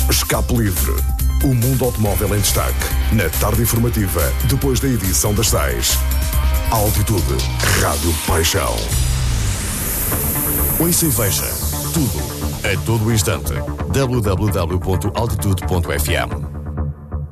Escape Livre. O mundo automóvel em destaque. Na tarde informativa, depois da edição das 6. Altitude. Rádio Paixão. Ouça e veja tudo, a todo instante. www.altitude.fm